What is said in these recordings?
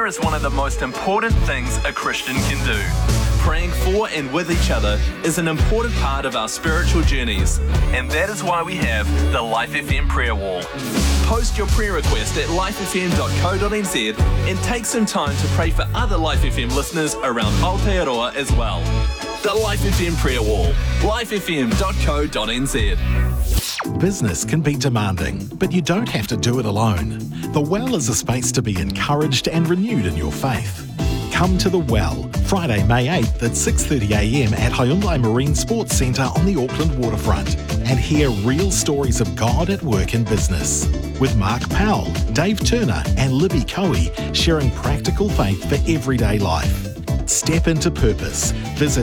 is one of the most important things a Christian can do. Praying for and with each other is an important part of our spiritual journeys, and that is why we have the Life FM prayer wall. Post your prayer request at lifefm.co.nz and take some time to pray for other Life FM listeners around Aotearoa as well. The Life FM prayer wall, lifefm.co.nz. Business can be demanding, but you don't have to do it alone. The Well is a space to be encouraged and renewed in your faith. Come to The Well, Friday, May 8th at 6:30am at Hyundai Marine Sports Centre on the Auckland waterfront, and hear real stories of God at work in business. With Mark Powell, Dave Turner and Libby Coe sharing practical faith for everyday life. Step into purpose. Visit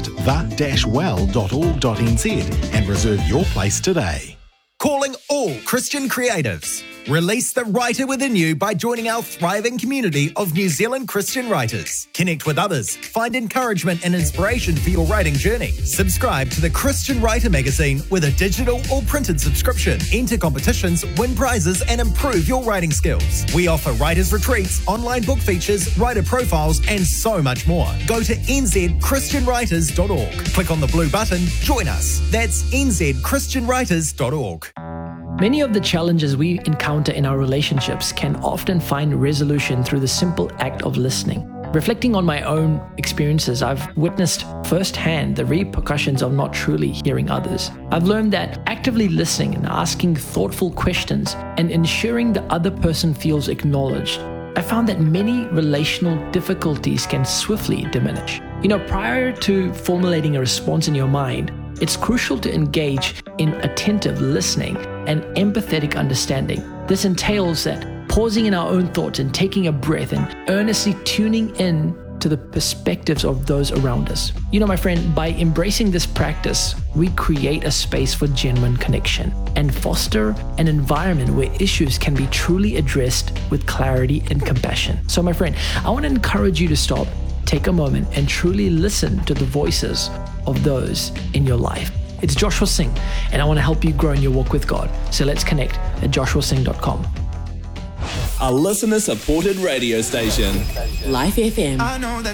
the-well.org.nz and reserve your place today. Calling all Christian creatives. Release the writer within you by joining our thriving community of New Zealand Christian writers. Connect with others, find encouragement and inspiration for your writing journey. Subscribe to the Christian Writer magazine with a digital or printed subscription. Enter competitions, win prizes, and improve your writing skills. We offer writers' retreats, online book features, writer profiles, and so much more. Go to nzchristianwriters.org. Click on the blue button, join us. That's nzchristianwriters.org. Many of the challenges we encounter in our relationships can often find resolution through the simple act of listening. Reflecting on my own experiences, I've witnessed firsthand the repercussions of not truly hearing others. I've learned that actively listening and asking thoughtful questions and ensuring the other person feels acknowledged, I found that many relational difficulties can swiftly diminish. Prior to formulating a response in your mind, it's crucial to engage in attentive listening and empathetic understanding. This entails that pausing in our own thoughts and taking a breath and earnestly tuning in to the perspectives of those around us. My friend, by embracing this practice, we create a space for genuine connection and foster an environment where issues can be truly addressed with clarity and compassion. So my friend, I want to encourage you to stop, take a moment, and truly listen to the voices of those in your life. It's Joshua Singh, and I want to help you grow in your walk with God. So let's connect at joshuasingh.com. A listener-supported radio station. Life FM. I know that